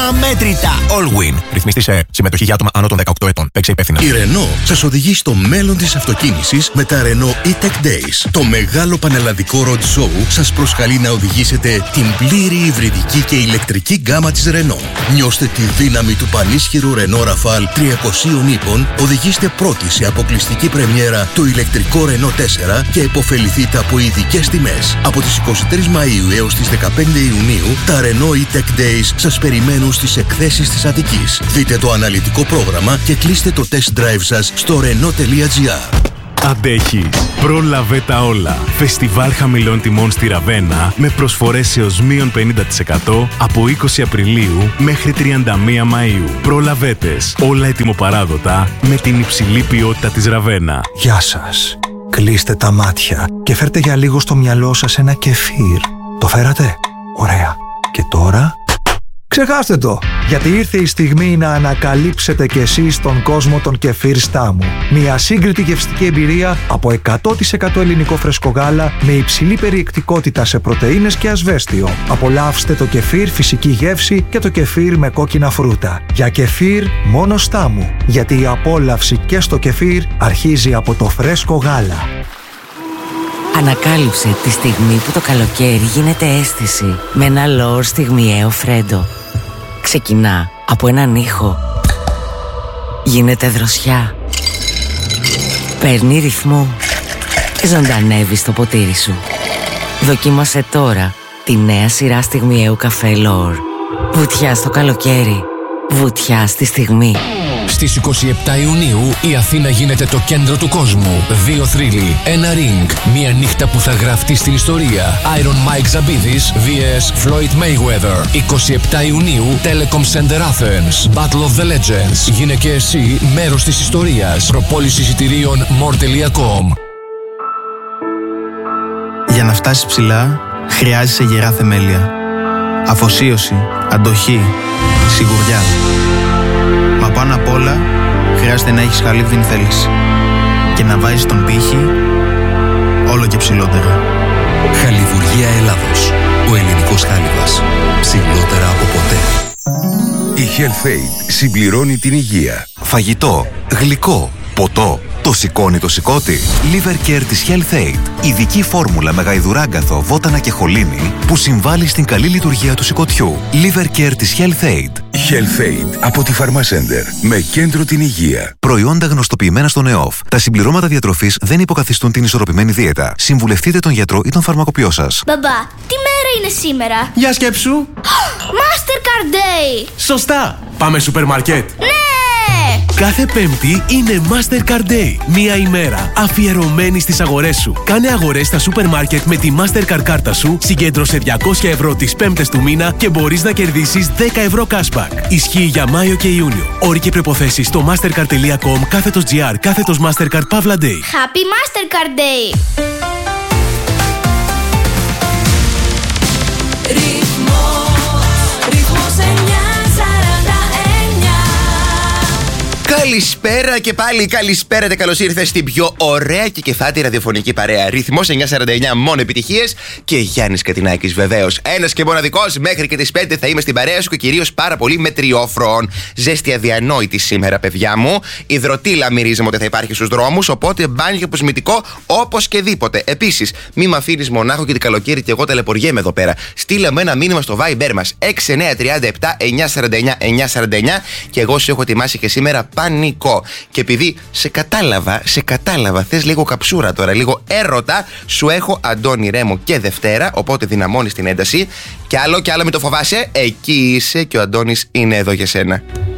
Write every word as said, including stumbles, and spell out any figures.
αμέτρητα. Allwin. Ρυθμιστή σε συμμετοχή για άτομα άνω των δεκαοκτώ ετών. Παίξε υπεύθυνα. Η Renault σας οδηγεί στο μέλλον της αυτοκίνησης με τα Renault E-Tech Days. Το μεγάλο πανελλαδικό road show σας προσκαλεί να οδηγήσετε την πλήρη υβριδική και ηλεκτρική γκάμα της Renault. Νιώστε τη δύναμη του πανίσχυρου Renault Rafale τριακοσίων ύπων, οδηγήστε πρώτοι σε αποκλειστική πρεμιέρα το ηλεκτρικό Renault τέσσερα και επωφεληθείτε από ειδικές τιμές. Από τις εικοστή τρίτη Μαΐου έως τις δεκαπέντε Ιουνίου, τα Renault E-Tech Days σας περιμένουν στις εκθέσεις της Αττικής. Δείτε το αναλυτικό πρόγραμμα και κλείστε το test drive σας στο renault τελεία gr. Αντέχει. Πρόλαβε τα όλα. Φεστιβάλ χαμηλών τιμών στη Ραβένα με προσφορές έως μείον πενήντα τοις εκατό από είκοσι Απριλίου μέχρι τριάντα μία Μαΐου. Προλαβέτες. Όλα ετοιμοπαράδοτα με την υψηλή ποιότητα της Ραβένα. Γεια σας. Κλείστε τα μάτια και φέρτε για λίγο στο μυαλό σας ένα κεφίρ. Το φέρατε? Ωραία. Και τώρα? Ξεχάστε το, γιατί ήρθε η στιγμή να ανακαλύψετε κι εσείς τον κόσμο των κεφίρ Στάμου. Μια σύγκριτη γευστική εμπειρία από εκατό τοις εκατό ελληνικό φρέσκο γάλα με υψηλή περιεκτικότητα σε πρωτεΐνες και ασβέστιο. Απολαύστε το κεφίρ φυσική γεύση και το κεφίρ με κόκκινα φρούτα. Για κεφίρ μόνο Στάμου, γιατί η απόλαυση και στο κεφίρ αρχίζει από το φρέσκο γάλα. Ανακάλυψε τη στιγμή που το καλοκαίρι γίνεται αίσθηση με ένα λόρ στιγμιαίο φρέντο. Ξεκινά από έναν ήχο. Γίνεται δροσιά. Παίρνει ρυθμό και ζωντανεύει στο ποτήρι σου. Δοκίμασε τώρα τη νέα σειρά στιγμιαίου καφέ Λόρ. Βουτιά στο καλοκαίρι. Βουτιά στη στιγμή. Στις είκοσι επτά Ιουνίου η Αθήνα γίνεται το κέντρο του κόσμου. Δύο θρύλοι, ένα ring, μια νύχτα που θα γραφτεί στην ιστορία. Iron Mike Zabidis vs Floyd Mayweather. είκοσι επτά Ιουνίου, Telecom Center Athens. Battle of the Legends. Γίνε και εσύ μέρος της ιστορίας. Προπόληση εισιτηρίων more τελεία com. Για να φτάσεις ψηλά, χρειάζεσαι γερά θεμέλια. Αφοσίωση, αντοχή, σιγουριά. Μα πάνω απ' όλα, χρειάζεται να έχεις χαλίβδιν θέληση και να βάζεις τον πύχη όλο και ψηλότερα. Χαλιβουργία Ελλάδος. Ο ελληνικός χάλιβας. Ψηλότερα από ποτέ. Η HealthAid συμπληρώνει την υγεία. Φαγητό, γλυκό, ποτό. Το σηκώνει το σηκώτη. Liver Care της HealthAid. Ειδική φόρμουλα με γαϊδουράγκαθο, βότανα και χολίνη που συμβάλλει στην καλή λειτουργία του σηκωτιού. Liver Care της HealthAid. HealthAid από τη Pharmacenter. Με κέντρο την υγεία. Προϊόντα γνωστοποιημένα στον ΕΟΦ. Τα συμπληρώματα διατροφής δεν υποκαθιστούν την ισορροπημένη δίαιτα. Συμβουλευτείτε τον γιατρό ή τον φαρμακοποιό σας. Μπαμπά, τι μέρα είναι σήμερα? Για σκέψου. Mastercard Day. Σωστά. Πάμε σούπερ μάρκετ. Ναι. Κάθε Πέμπτη είναι Mastercard Day. Μία ημέρα αφιερωμένη στις αγορές σου. Κάνε αγορές στα σούπερ μάρκετ με τη Mastercard κάρτα σου, συγκέντρωσε διακόσια ευρώ τις πέμπτες του μήνα και μπορείς να κερδίσεις δέκα ευρώ cashback. Ισχύει για Μάιο και Ιούνιο. Όροι και προϋποθέσεις στο mastercard τελεία com κάθετος gr κάθετος Mastercard Pavla Day. Happy Mastercard Day! Καλησπέρα και πάλι, καλησπέρα και καλώς ήρθες στην πιο ωραία και κεφάτη ραδιοφωνική παρέα. Ρυθμός εννιακόσια σαράντα εννιά, μόνο επιτυχίες και Γιάννης Κατινάκης βεβαίως. Ένας και μοναδικός, μέχρι και τις πέντε θα είμαι στην παρέα σου και κυρίως πάρα πολύ μετριόφρον. Ζέστη αδιανόητη σήμερα, παιδιά μου. Υδροτήλα μυρίζουμε ότι θα υπάρχει στους δρόμους, οπότε μπάνιο και αποσμητικό όπως και δίποτε. Επίσης, μη με αφήνεις μονάχο και την καλοκαίρι και εγώ ταλαιπωριέμαι εδώ πέρα. Στείλε μου ένα μήνυμα στο Viber μας έξι εννιά τρία επτά εννιά σαράντα εννιά εννιά σαράντα εννιά και εγώ σου έχω ετοιμάσει και σήμερα πανικό. Και επειδή σε κατάλαβα, σε κατάλαβα, θες λίγο καψούρα τώρα, λίγο έρωτα, σου έχω Αντώνη Ρέμο και Δευτέρα, οπότε δυναμώνεις την ένταση. Κι άλλο κι άλλο, μην το φοβάσαι, εκεί είσαι και ο Αντώνης είναι εδώ για σένα.